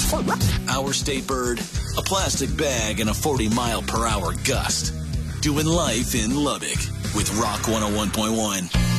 Our state bird, a plastic bag, and a 40-mile-per-hour gust. Doing life in Lubbock with Rock 101.1.